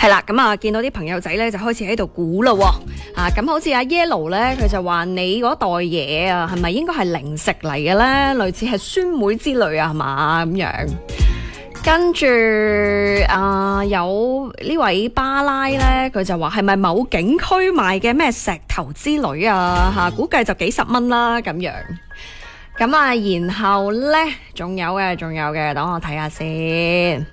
係啦，咁啊，見到啲朋友仔咧就開始喺度估啦喎，咁好似阿 Yellow 咧，佢就話你嗰袋嘢啊，係咪應該係零食嚟嘅咧？類似係酸梅之類啊，係嘛咁樣？跟住有呢位巴拉咧，佢就話係咪某景區賣嘅咩石頭之類啊？估計就幾十蚊啦咁樣。咁啊，然後咧仲有嘅，等我睇下先。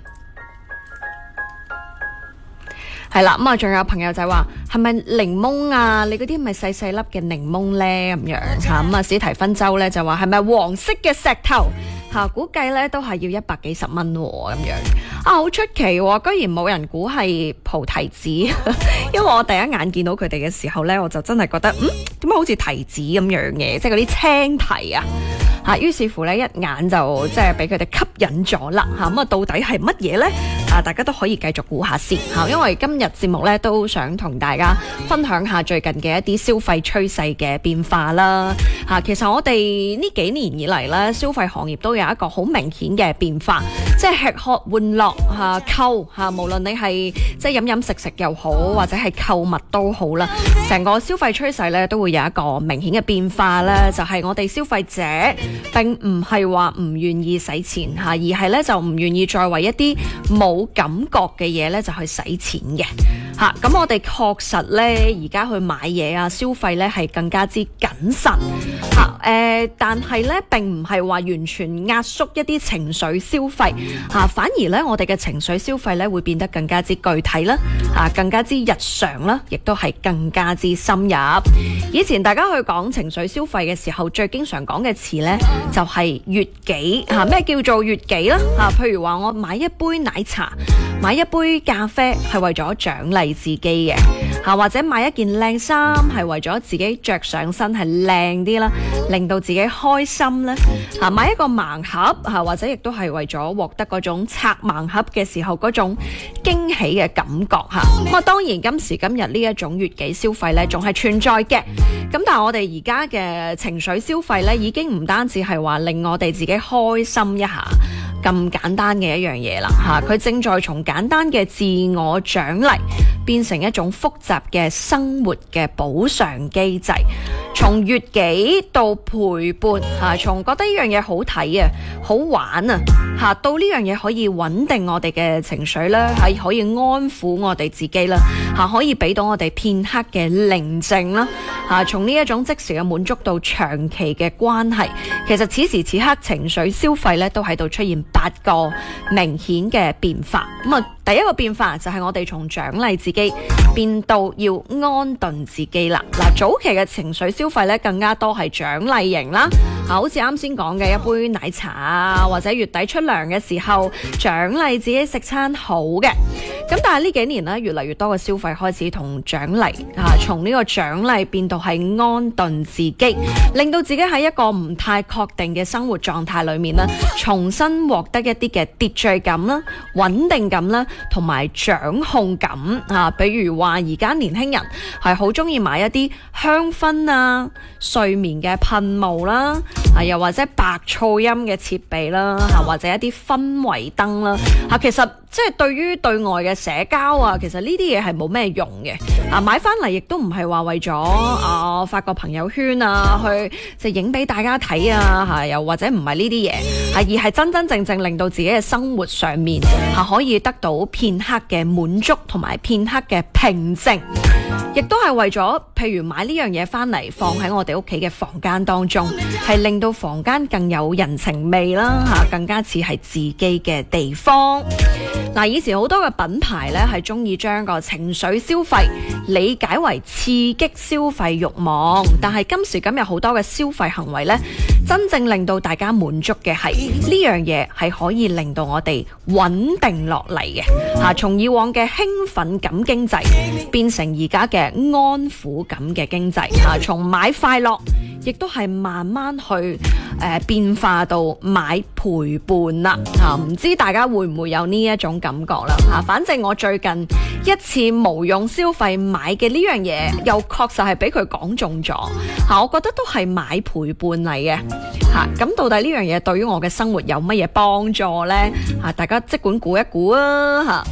係啦，咁啊，仲有朋友就話係咪檸檬啊？你嗰啲咪細細粒嘅檸檬咧咁樣嚇。咁啊，史提芬州咧就話係咪黃色嘅石頭嚇？估計咧都係要100幾十蚊喎咁樣。好出奇喎，居然冇人估係菩提子，因為我第一眼見到佢哋嘅時候咧，我就真係覺得點解好似提子咁樣嘅，即係嗰啲青提啊。於是乎咧，一眼就即係俾佢哋吸引咗啦嚇。咁啊，到底係乜嘢呢？大家都可以繼續估下先嚇，因為今日節目咧都想同大家分享下最近嘅一啲消費趨勢嘅變化啦嚇。其實我哋呢幾年以嚟咧，消費行業都有一個好明顯嘅變化，即係吃喝玩樂購嚇，無論你係即係飲飲食食又好，或者係購物都好啦，成個消費趨勢咧都會有一個明顯嘅變化啦，就係我哋消費者並唔係話唔願意使錢嚇，而係咧就唔願意再為一啲冇感覺嘅嘢咧就去使錢嘅嚇。咁我哋確實咧而家去買嘢啊消費咧係更加之謹慎嚇。但係咧並唔係話完全壓縮一啲情緒消費嚇，反而咧我哋嘅情緒消費咧會變得更加之具體啦嚇，更加之日常啦，亦都係更加之深入。以前大家去講情緒消費嘅時候，最經常講嘅詞咧就係悅己嚇。咩叫做悅己啦嚇？譬如話我買一杯奶茶，買一杯咖啡係為咗獎勵自己嘅嚇，或者買一件靚衫係為咗自己着上身係靚啲啦，令到自己開心啦嚇。買一個盲盒嚇，或者亦都係為咗獲得嗰種拆盲盒嘅時候嗰種驚喜嘅感覺嚇。咁啊，當然今時今日呢一種悅己消費咧仲係存在嘅，咁但係我哋而家嘅情緒消費咧已經唔單止係話令我哋自己開心一下咁簡單嘅一樣嘢啦嚇，佢正在從簡單嘅自我獎勵變成一種複雜嘅生活嘅補償機制，從悅己到陪伴嚇，從覺得呢樣嘢好睇啊、好玩啊嚇，到呢樣嘢可以穩定我哋嘅情緒啦，係可以安撫我哋自己啦嚇，可以俾到我哋片刻嘅寧靜啦嚇，從呢一種即時嘅滿足到長期嘅關係，其實此時此刻情緒消費咧都喺度出現8個明顯嘅變化。咁啊，第一個變化就係我哋從獎勵自己變到要安頓自己啦。嗱，早期嘅情緒消費咧更加多係獎勵型啦，好似啱先講嘅一杯奶茶啊，或者月底出糧嘅時候獎勵自己食餐好嘅。咁但係呢幾年咧，越嚟越多嘅消費開始同獎勵從呢個獎勵變到係安頓自己，令到自己喺一個唔太確定嘅生活狀態裏面咧，重新獲得一啲嘅秩序感啦、穩定感啦，同埋掌控感比如話而家年輕人係好中意買一啲香薰啊、睡眠嘅噴霧啦，又或者白噪音嘅設備啦，或者一啲氛圍燈啦，其實即係對於對外嘅社交啊，其實呢啲嘢係冇咩用嘅。買翻嚟亦都唔係話為咗發個朋友圈啊，去即係影俾大家睇啊，又或者唔係呢啲嘢，而係真真正正令到自己嘅生活上面可以得到片刻嘅滿足同埋片刻嘅平靜，亦都係為咗譬如買呢樣嘢翻嚟放喺我哋屋企嘅房間當中，係令到房間更有人情味啦，更加似係自己嘅地方。嗱，以前好多嘅品牌咧係中意將個情緒消費理解為刺激消費慾望，但係今時今日好多嘅消費行為咧，真正令到大家滿足嘅係呢樣嘢係可以令到我哋穩定落嚟嘅，從以往嘅興奮感經濟變成而家嘅安撫感嘅經濟，從買快樂亦都係慢慢去變化到買陪伴啦，唔知大家會唔會有呢一種感覺啦？反正我最近一次無用消費買嘅呢樣嘢，又確實係俾佢講中咗，我覺得都係買陪伴嚟嘅，咁到底呢樣嘢對於我嘅生活有乜嘢幫助呢？大家即管估一估啊！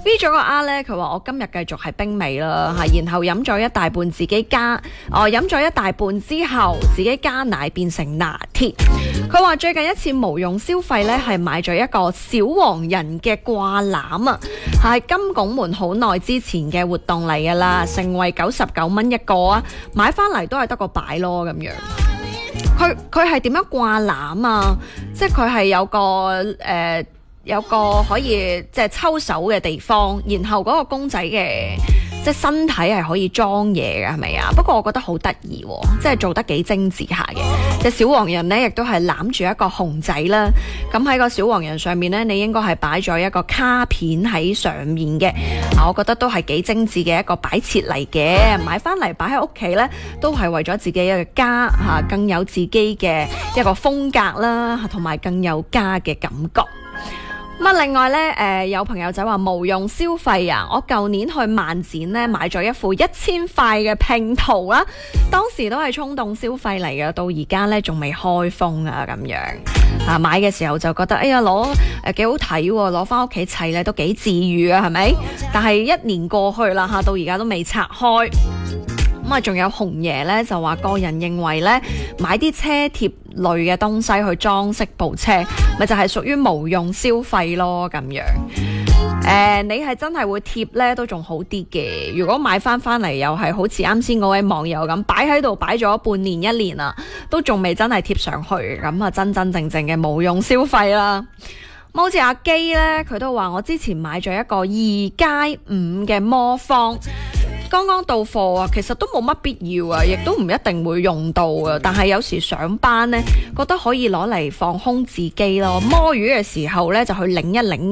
V 咗個 R 咧，佢話我今日繼續係冰美啦嚇，然後飲咗一大半自己加，飲咗一大半之後自己加奶變成拿鐵。佢話最近一次無用消費咧係買咗一個小黃人嘅掛籃啊，係金拱門好耐之前嘅活動嚟噶啦，成為99蚊一個啊，買翻嚟都係得個擺咯咁樣。佢係點樣掛籃啊？即係佢係有個可以即係抽手嘅地方，然後嗰個公仔嘅即係身體係可以裝嘢嘅，係咪啊？不過我覺得好得意，即係做得幾精緻下嘅。隻小黃人呢亦都係攬住一個熊仔啦。咁喺個小黃人上面呢，你應該係擺咗一個卡片喺上面嘅。我覺得都係幾精緻嘅一個擺設嚟嘅。買翻嚟擺喺屋企呢，都係為咗自己一個家吓，更有自己嘅一個風格啦，同埋更有家嘅感覺。咁啊，另外咧，有朋友仔話無用消費啊！我舊年去漫展咧買咗一副1000塊嘅拼圖啦，當時都係衝動消費嚟嘅，到而家咧仲未開封啊咁樣啊！買嘅時候就覺得哎呀攞幾好睇，攞翻屋企砌咧都幾治愈啊，係咪？但係1年過去啦吓，到而家都未拆開。咁啊，仲有紅爺咧就話個人認為咧買啲車貼類嘅東西去裝飾部車，咪就係屬於無用消費咯咁樣。你係真係會貼咧都仲好啲嘅。如果買翻嚟又係好似啱先嗰位網友咁，擺喺度擺咗半年1年啦，都仲未真係貼上去，咁啊真真正正嘅無用消費啦。好似阿基咧，佢都話我之前買咗一個2+5嘅魔方。剛剛到貨啊，其實都冇乜必要啊，亦都唔一定會用到啊。但係有時上班呢，覺得可以攞嚟放空自己咯。摸魚嘅時候呢，就去擰一擰。